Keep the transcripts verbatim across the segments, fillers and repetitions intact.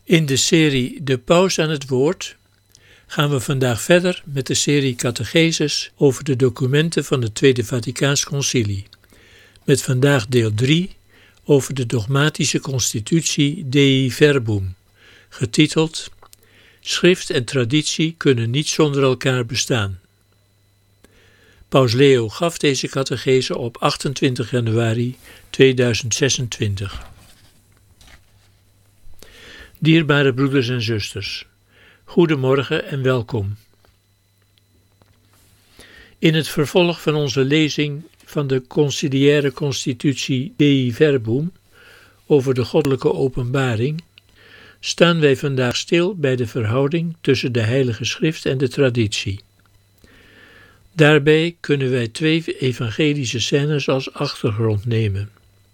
In de serie De Paus aan het Woord gaan we vandaag verder met de serie catecheses over de documenten van het Tweede Vaticaans Concilie. Met vandaag deel drie over de dogmatische constitutie Dei Verbum, getiteld Schrift en traditie kunnen niet zonder elkaar bestaan. Paus Leo gaf deze catechese op achtentwintig januari tweeduizend zesentwintig. Dierbare broeders en zusters, goedemorgen en welkom. In het vervolg van onze lezing van de conciliaire constitutie Dei Verbum over de goddelijke openbaring staan wij vandaag stil bij de verhouding tussen de Heilige Schrift en de traditie. Daarbij kunnen wij twee evangelische scènes als achtergrond nemen.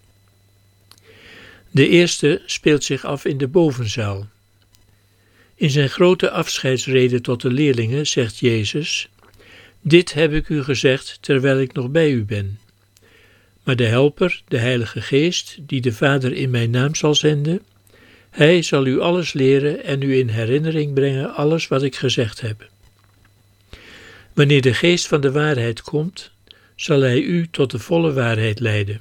De eerste speelt zich af in de bovenzaal. In zijn grote afscheidsrede tot de leerlingen zegt Jezus: Dit heb ik u gezegd terwijl ik nog bij u ben. Maar de Helper, de Heilige Geest, die de Vader in mijn naam zal zenden, hij zal u alles leren en u in herinnering brengen alles wat ik gezegd heb. Wanneer de Geest van de waarheid komt, zal hij u tot de volle waarheid leiden.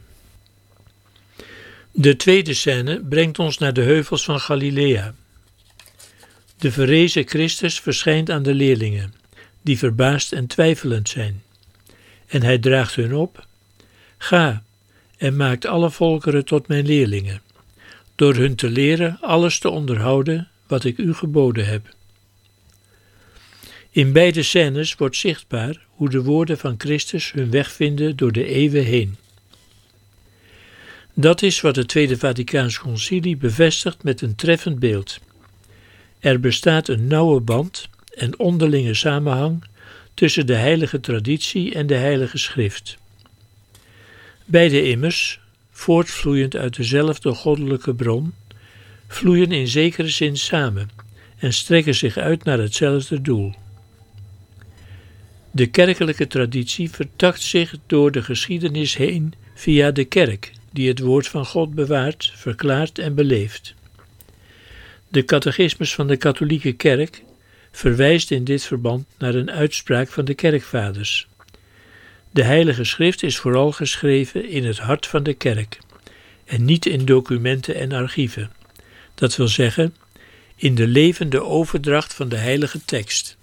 De tweede scène brengt ons naar de heuvels van Galilea. De verrezen Christus verschijnt aan de leerlingen, die verbaasd en twijfelend zijn. En hij draagt hun op: Ga en maakt alle volkeren tot mijn leerlingen, door hun te leren alles te onderhouden wat ik u geboden heb. In beide scènes wordt zichtbaar hoe de woorden van Christus hun weg vinden door de eeuwen heen. Dat is wat het Tweede Vaticaans Concilie bevestigt met een treffend beeld. Er bestaat een nauwe band en onderlinge samenhang tussen de heilige traditie en de Heilige Schrift. Beide immers, voortvloeiend uit dezelfde goddelijke bron, vloeien in zekere zin samen en strekken zich uit naar hetzelfde doel. De kerkelijke traditie vertakt zich door de geschiedenis heen via de kerk, die het woord van God bewaart, verklaart en beleeft. De catechismus van de katholieke kerk verwijst in dit verband naar een uitspraak van de kerkvaders. De Heilige Schrift is vooral geschreven in het hart van de kerk en niet in documenten en archieven. Dat wil zeggen, in de levende overdracht van de heilige tekst.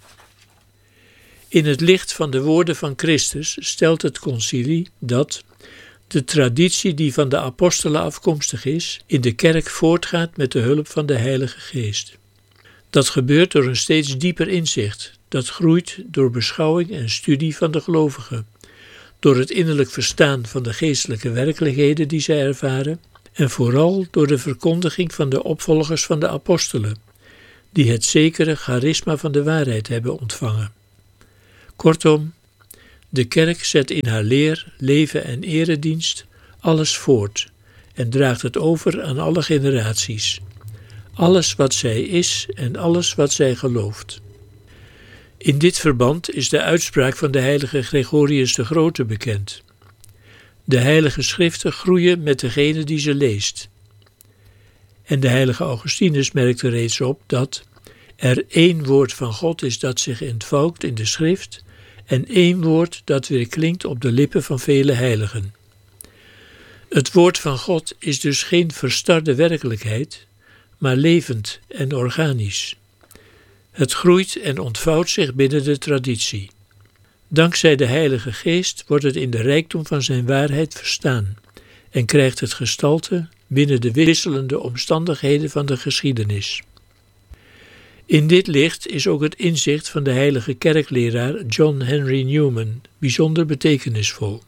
In het licht van de woorden van Christus stelt het concilie dat de traditie die van de apostelen afkomstig is, in de kerk voortgaat met de hulp van de Heilige Geest. Dat gebeurt door een steeds dieper inzicht, dat groeit door beschouwing en studie van de gelovigen, door het innerlijk verstaan van de geestelijke werkelijkheden die zij ervaren en vooral door de verkondiging van de opvolgers van de apostelen, die het zekere charisma van de waarheid hebben ontvangen. Kortom, de kerk zet in haar leer, leven en eredienst alles voort en draagt het over aan alle generaties. Alles wat zij is en alles wat zij gelooft. In dit verband is de uitspraak van de heilige Gregorius de Grote bekend. De heilige schriften groeien met degene die ze leest. En de heilige Augustinus merkte reeds op dat er één woord van God is dat zich entvouwt in de schrift en één woord dat weer klinkt op de lippen van vele heiligen. Het woord van God is dus geen verstarde werkelijkheid, maar levend en organisch. Het groeit en ontvouwt zich binnen de traditie. Dankzij de Heilige Geest wordt het in de rijkdom van zijn waarheid verstaan en krijgt het gestalte binnen de wisselende omstandigheden van de geschiedenis. In dit licht is ook het inzicht van de heilige kerkleraar John Henry Newman bijzonder betekenisvol.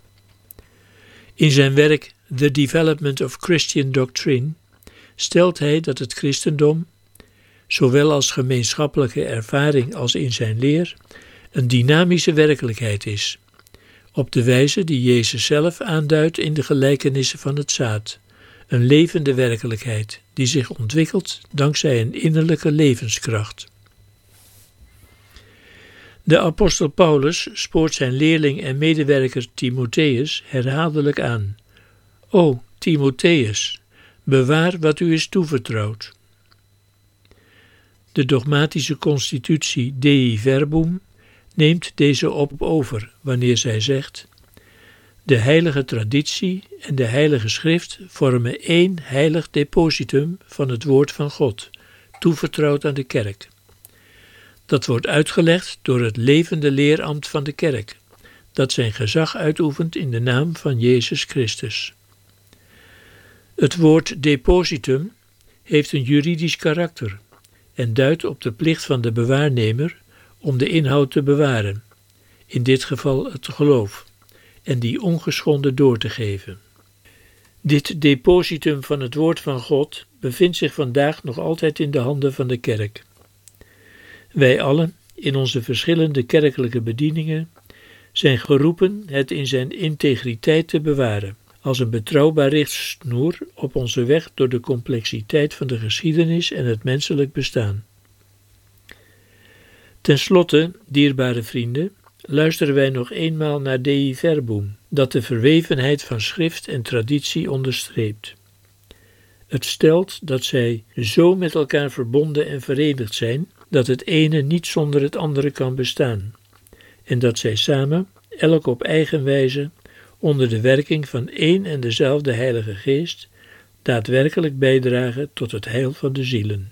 In zijn werk The Development of Christian Doctrine stelt hij dat het christendom, zowel als gemeenschappelijke ervaring als in zijn leer, een dynamische werkelijkheid is, op de wijze die Jezus zelf aanduidt in de gelijkenissen van het zaad, een levende werkelijkheid die zich ontwikkelt dankzij een innerlijke levenskracht. De apostel Paulus spoort zijn leerling en medewerker Timotheus herhaaldelijk aan: O Timotheus, bewaar wat u is toevertrouwd. De dogmatische constitutie Dei Verbum neemt deze op over wanneer zij zegt: de heilige traditie en de heilige schrift vormen één heilig depositum van het woord van God, toevertrouwd aan de kerk. Dat wordt uitgelegd door het levende leerambt van de kerk, dat zijn gezag uitoefent in de naam van Jezus Christus. Het woord depositum heeft een juridisch karakter en duidt op de plicht van de bewaarnemer om de inhoud te bewaren, in dit geval het geloof, en die ongeschonden door te geven. Dit depositum van het woord van God bevindt zich vandaag nog altijd in de handen van de kerk. Wij allen, in onze verschillende kerkelijke bedieningen, zijn geroepen het in zijn integriteit te bewaren, als een betrouwbaar richtsnoer op onze weg door de complexiteit van de geschiedenis en het menselijk bestaan. Ten slotte, dierbare vrienden, luisteren wij nog eenmaal naar Dei Verbum, dat de verwevenheid van schrift en traditie onderstreept. Het stelt dat zij zo met elkaar verbonden en verenigd zijn, dat het ene niet zonder het andere kan bestaan, en dat zij samen, elk op eigen wijze, onder de werking van één en dezelfde Heilige Geest, daadwerkelijk bijdragen tot het heil van de zielen.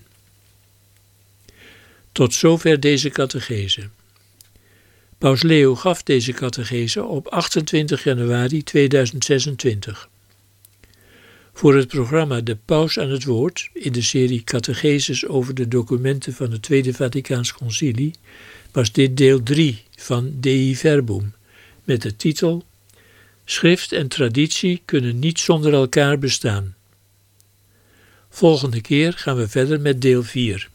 Tot zover deze catechese. Paus Leo gaf deze catechese op achtentwintig januari tweeduizend zesentwintig. Voor het programma De Paus aan het Woord, in de serie catecheses over de documenten van het Tweede Vaticaans Concilie, was dit deel drie van Dei Verbum, met de titel Schrift en traditie kunnen niet zonder elkaar bestaan. Volgende keer gaan we verder met deel vier.